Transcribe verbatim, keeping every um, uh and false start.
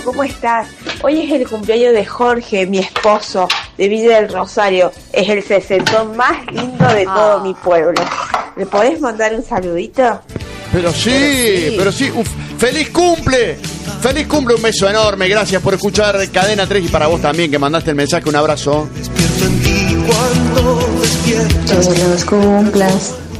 ¿Cómo estás? Hoy es el cumpleaños de Jorge, mi esposo, de Villa del Rosario. Es el sesentón más lindo de todo ah. mi pueblo. ¿Le podés mandar un saludito? Pero sí, pero sí. Pero sí. Uf, ¡feliz cumple! ¡Feliz cumple! Un beso enorme. Gracias por escuchar Cadena tres y para vos también que mandaste el mensaje. Un abrazo. Despierto en ti cuando despiertas. Que los cumplas.